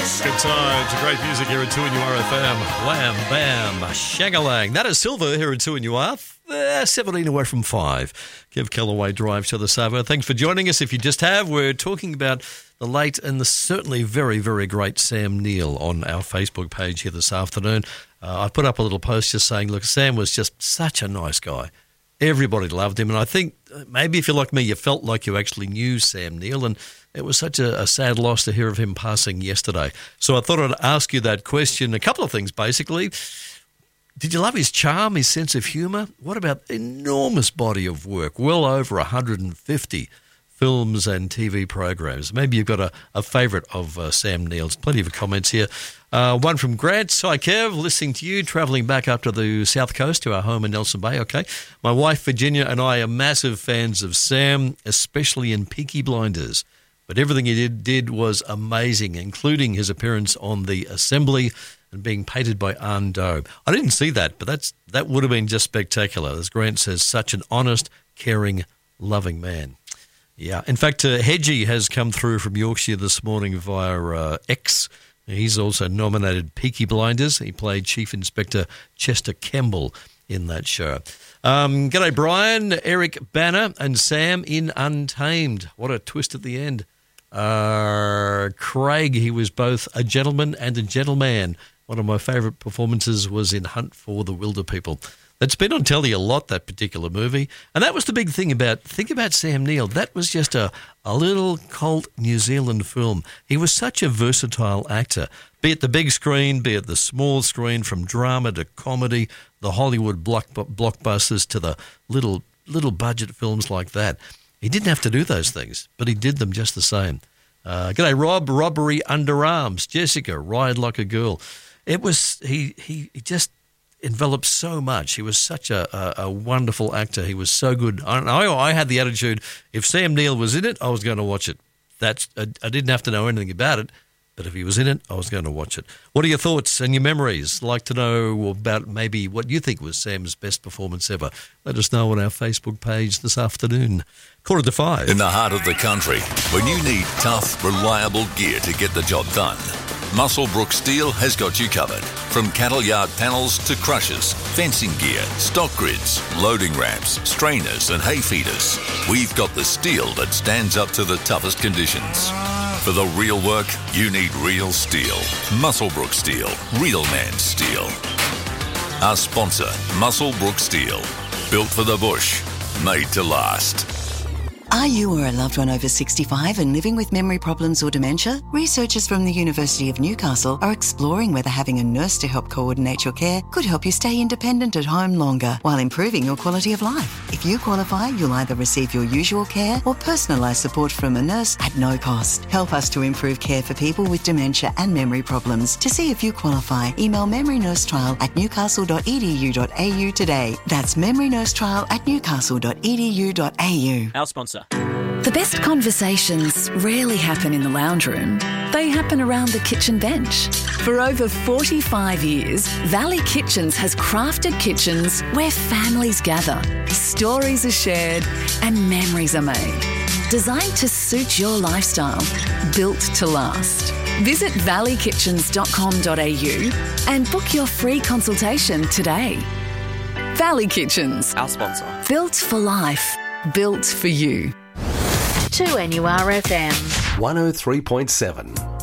Good times, great music here at 2NURFM. Wham, bam, shagalang. That is Silver here at 2NUR. 17 away from 5. Give Callaway Drive to the Savo. Thanks for joining us. If you just have, we're talking about the late and the certainly very, very great Sam Neill on our Facebook page here this afternoon. I put up a little post just saying, look, Sam was just such a nice guy. Everybody loved him. And I think maybe if you're like me, you felt like you actually knew Sam Neill. And it was such a sad loss to hear of him passing yesterday. So I thought I'd ask you that question. A couple of things, basically. Did you love his charm, his sense of humour? What about enormous body of work? Well over 150 films and TV programs. Maybe you've got a favourite of Sam Neill's. Plenty of comments here. One from Grant. Hi, Kev. Listening to you, travelling back up to the South Coast to our home in Nelson Bay. Okay. My wife, Virginia, and I are massive fans of Sam, especially in Peaky Blinders. But everything he did was amazing, including his appearance on The Assembly and being painted by Arne Doe. I didn't see that, but that would have been just spectacular. As Grant says, such an honest, caring, loving man. Yeah. In fact, Hedgie has come through from Yorkshire this morning via X. He's also nominated Peaky Blinders. He played Chief Inspector Chester Kemble in that show. G'day, Brian, Eric Banner, and Sam in Untamed. What a twist at the end. Craig, he was both a gentleman and a gentleman. One of my favourite performances was in Hunt for the Wilder People. That's been on telly a lot, that particular movie. And that was the big thing think about Sam Neill. That was just a little cult New Zealand film. He was such a versatile actor, be it the big screen, be it the small screen, from drama to comedy, the Hollywood blockbusters to the little budget films like that. He didn't have to do those things, but he did them just the same. G'day, Rob. Robbery Underarms. Jessica, Ride Like a Girl. It was, he just enveloped so much. He was such a wonderful actor. He was so good. I had the attitude, if Sam Neill was in it, I was going to watch it. I didn't have to know anything about it, but if he was in it, I was going to watch it. What are your thoughts and your memories? Like to know about maybe what you think was Sam's best performance ever. Let us know on our Facebook page this afternoon. 4:45. In the heart of the country, when you need tough, reliable gear to get the job done, Muswellbrook Steel has got you covered. From cattle yard panels to crushers, fencing gear, stock grids, loading ramps, strainers and hay feeders, we've got the steel that stands up to the toughest conditions. For the real work, you need real steel. Muswellbrook Steel. Real man steel. Our sponsor, Muswellbrook Steel. Built for the bush. Made to last. Are you or a loved one over 65 and living with memory problems or dementia? Researchers from the University of Newcastle are exploring whether having a nurse to help coordinate your care could help you stay independent at home longer while improving your quality of life. If you qualify, you'll either receive your usual care or personalised support from a nurse at no cost. Help us to improve care for people with dementia and memory problems. To see if you qualify, email memorynursetrial@newcastle.edu.au today. That's memorynursetrial@newcastle.edu.au. Our sponsor. The best conversations rarely happen in the lounge room. They happen around the kitchen bench. For over 45 years, Valley Kitchens has crafted kitchens where families gather, stories are shared, and memories are made. Designed to suit your lifestyle, built to last. Visit valleykitchens.com.au and book your free consultation today. Valley Kitchens. Our sponsor. Built for life. Built for you. 2NURFM 103.7.